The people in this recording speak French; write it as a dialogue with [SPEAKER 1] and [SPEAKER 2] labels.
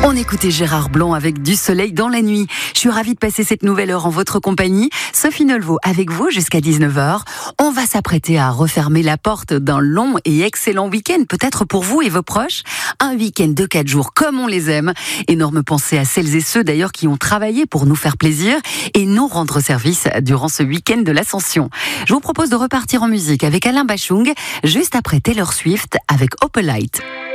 [SPEAKER 1] On écoutait Gérard Blanc avec Du soleil dans la nuit. Je suis ravie de passer cette nouvelle heure en votre compagnie. Sophie Nolvaud avec vous jusqu'à 19h. On va s'apprêter à refermer la porte d'un long et excellent week-end, peut-être pour vous et vos proches. Un week-end de 4 jours comme on les aime. Énorme pensée à celles et ceux d'ailleurs qui ont travaillé pour nous faire plaisir et nous rendre service durant ce week-end de l'Ascension. Je vous propose de repartir en musique avec Alain Bachung, juste après Taylor Swift avec Opalite.